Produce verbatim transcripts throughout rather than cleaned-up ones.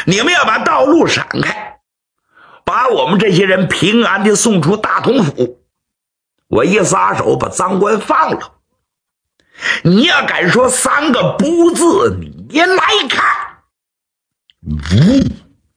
你们要把道路闪开，把我们这些人平安的送出大同府。我一撒手把赃官放了。你要敢说三个不字，你来看。呜！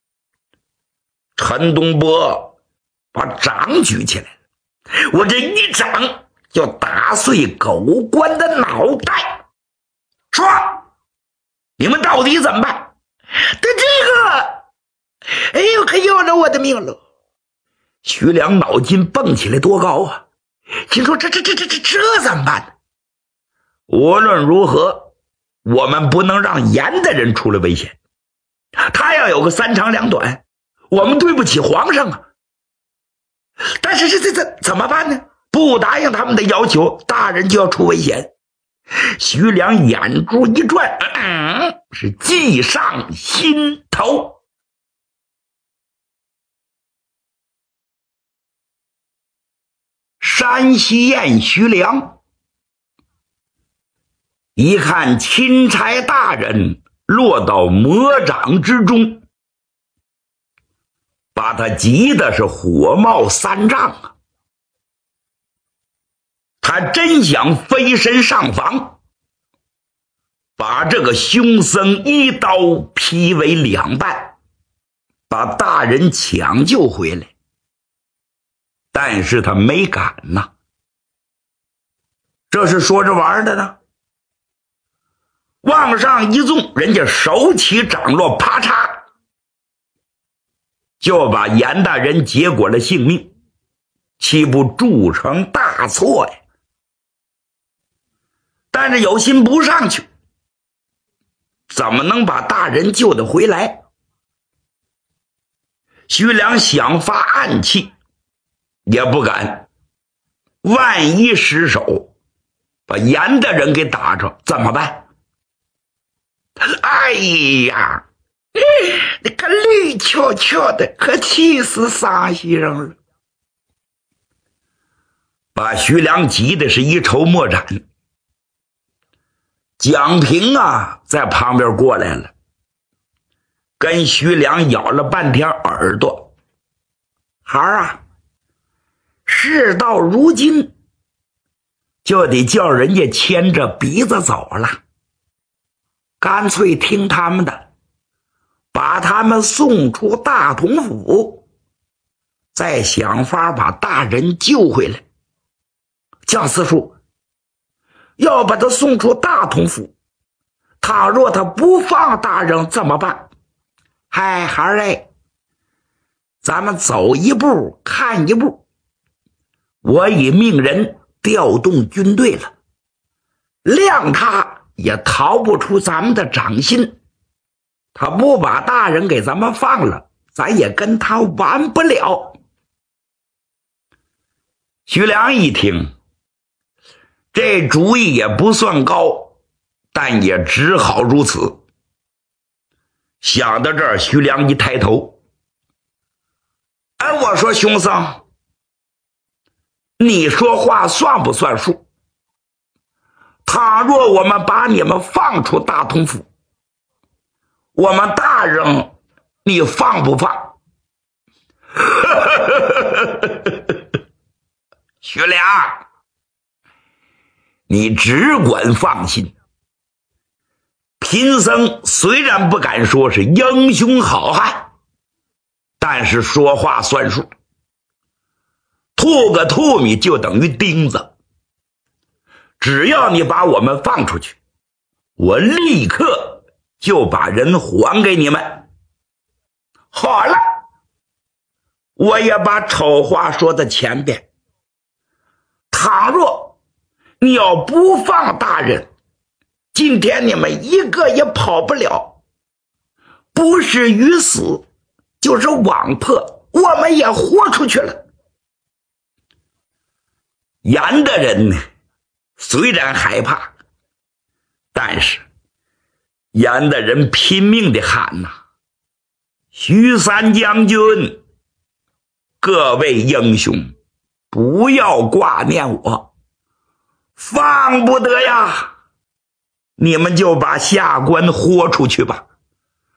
陈东波把掌举起来了，我这一掌就打碎狗官的脑袋。说，你们到底怎么办？他这个，哎呦，可要了我的命了！徐良脑筋蹦起来多高啊！心说这这这这这这怎么办呢？无论如何，我们不能让严的人出了危险。他要有个三长两短，我们对不起皇上啊。但是这这这怎么办呢？不答应他们的要求，大人就要出危险。徐良眼珠一转，嗯，是计上心头。山西宴徐良一看钦差大人落到魔掌之中，把他急的是火冒三丈啊！他真想飞身上房，把这个凶僧一刀劈为两半，把大人抢救回来，但是他没敢呐。这是说着玩的呢。往上一纵，人家手起掌落，啪嚓就把严大人结果了性命，岂不铸成大错呀？但是有心不上去，怎么能把大人救得回来？徐良想发暗器，也不敢，万一失手把严大人给打着怎么办？哎呀，你个绿翘翘的，可气死沙先生了！把徐良急的是一筹莫展。蒋平啊，在旁边过来了，跟徐良咬了半天耳朵。孩儿啊，事到如今，就得叫人家牵着鼻子走了。干脆听他们的，把他们送出大同府，再想法把大人救回来。蒋四叔，要把他送出大同府，倘若他不放大人怎么办？嗨，孩儿哎，咱们走一步看一步。我已命人调动军队了，谅他也逃不出咱们的掌心。他不把大人给咱们放了，咱也跟他玩不了。徐良一听，这主意也不算高，但也只好如此。想到这儿，徐良一抬头，哎，我说熊僧，你说话算不算数？倘若我们把你们放出大同府，我们大人你放不放？徐良，你只管放心。贫僧虽然不敢说是英雄好汉，但是说话算数。吐个吐米就等于钉子，只要你把我们放出去，我立刻就把人还给你们。好了，我也把丑话说在前边，倘若你要不放大人，今天你们一个也跑不了，不是鱼死就是网破，我们也豁出去了。严的人呢，虽然害怕，但是严的人拼命的喊呐、啊：“徐三将军，各位英雄，不要挂念我，放不得呀！你们就把下官豁出去吧。”